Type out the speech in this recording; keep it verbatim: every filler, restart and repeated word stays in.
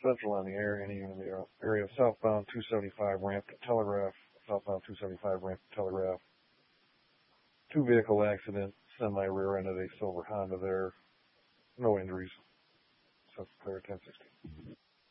Central on the area, and even in the area of southbound two seventy-five ramp to Telegraph, southbound two seventy-five ramp to Telegraph. Two vehicle accident, semi-rear-ended a silver Honda there. No injuries. So it's clear at ten sixteen.